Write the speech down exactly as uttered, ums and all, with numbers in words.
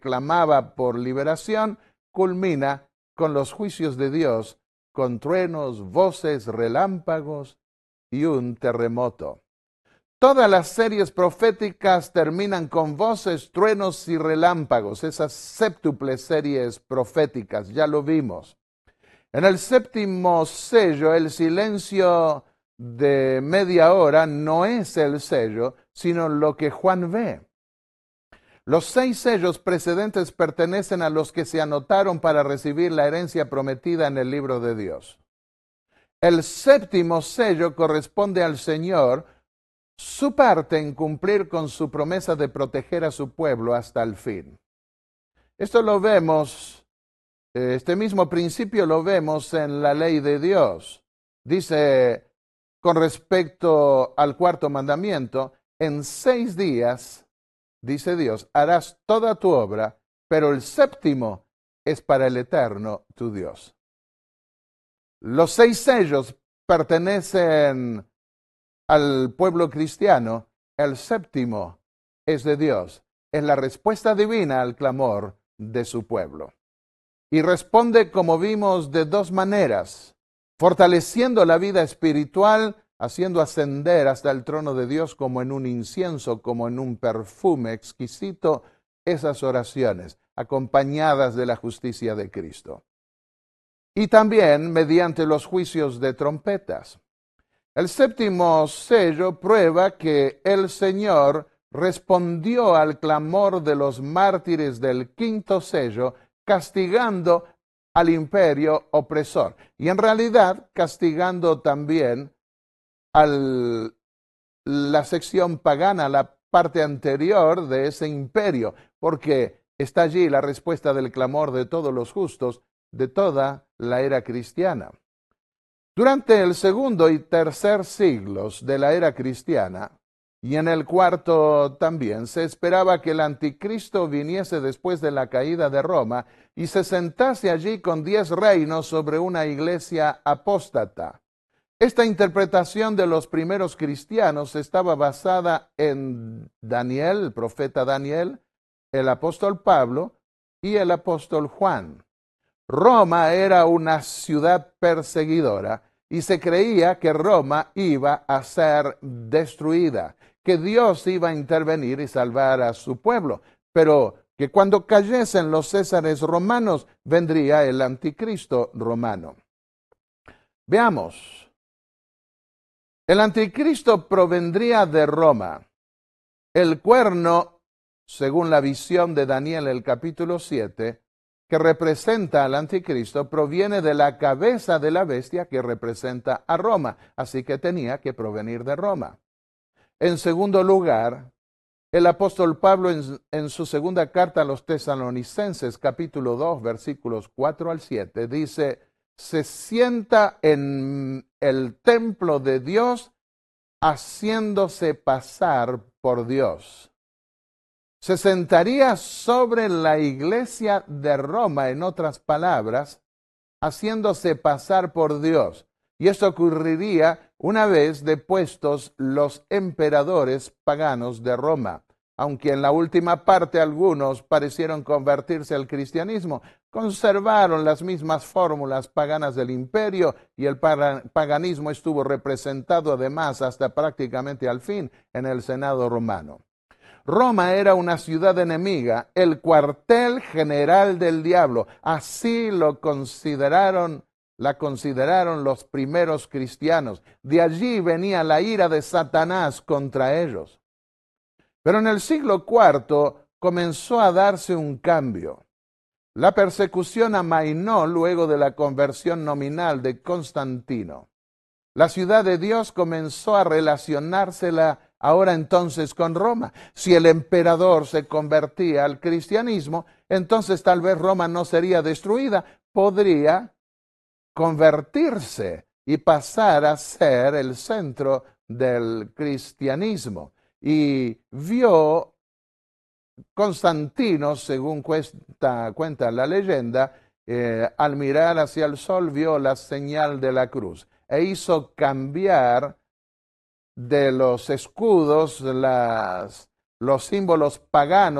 clamaba por liberación, culmina con los juicios de Dios, con truenos, voces, relámpagos y un terremoto. Todas las series proféticas terminan con voces, truenos y relámpagos, esas séptuples series proféticas, ya lo vimos. En el séptimo sello, el silencio de media hora no es el sello, sino lo que Juan ve. Los seis sellos precedentes pertenecen a los que se anotaron para recibir la herencia prometida en el libro de Dios. El séptimo sello corresponde al Señor, su parte en cumplir con su promesa de proteger a su pueblo hasta el fin. Esto lo vemos, este mismo principio lo vemos en la ley de Dios. Dice con respecto al cuarto mandamiento, en seis días, dice Dios, harás toda tu obra, pero el séptimo es para el Eterno tu Dios. Los seis sellos pertenecen al pueblo cristiano, el séptimo es de Dios. Es la respuesta divina al clamor de su pueblo. Y responde, como vimos, de dos maneras: fortaleciendo la vida espiritual, haciendo ascender hasta el trono de Dios como en un incienso, como en un perfume exquisito, esas oraciones, acompañadas de la justicia de Cristo. Y también mediante los juicios de trompetas. El séptimo sello prueba que el Señor respondió al clamor de los mártires del quinto sello, castigando al imperio opresor. Y en realidad castigando también a la sección pagana, la parte anterior de ese imperio, porque está allí la respuesta del clamor de todos los justos de toda la era cristiana. Durante el segundo y tercer siglos de la era cristiana, y en el cuarto también, se esperaba que el anticristo viniese después de la caída de Roma y se sentase allí con diez reinos sobre una iglesia apóstata. Esta interpretación de los primeros cristianos estaba basada en Daniel, el profeta Daniel, el apóstol Pablo y el apóstol Juan. Roma era una ciudad perseguidora y se creía que Roma iba a ser destruida, que Dios iba a intervenir y salvar a su pueblo, pero que cuando cayesen los césares romanos vendría el anticristo romano. Veamos. El anticristo provendría de Roma. El cuerno, según la visión de Daniel, el capítulo siete, que representa al anticristo, proviene de la cabeza de la bestia que representa a Roma, así que tenía que provenir de Roma. En segundo lugar, el apóstol Pablo en, en su segunda carta a los tesalonicenses, capítulo dos, versículos cuatro al siete, dice: se sienta en el templo de Dios haciéndose pasar por Dios. Se sentaría sobre la iglesia de Roma, en otras palabras, haciéndose pasar por Dios. Y esto ocurriría una vez depuestos los emperadores paganos de Roma. Aunque en la última parte algunos parecieron convertirse al cristianismo, conservaron las mismas fórmulas paganas del imperio y el paganismo estuvo representado además hasta prácticamente al fin en el Senado romano. Roma era una ciudad enemiga, el cuartel general del diablo. Así lo consideraron, la consideraron los primeros cristianos. De allí venía la ira de Satanás contra ellos. Pero en el siglo cuarto comenzó a darse un cambio. La persecución amainó luego de la conversión nominal de Constantino. La ciudad de Dios comenzó a relacionársela ahora entonces con Roma. Si el emperador se convertía al cristianismo, entonces tal vez Roma no sería destruida, podría convertirse y pasar a ser el centro del cristianismo. Y vio Constantino, según cuenta, cuenta la leyenda, eh, al mirar hacia el sol vio la señal de la cruz e hizo cambiar de los escudos, las, los símbolos paganos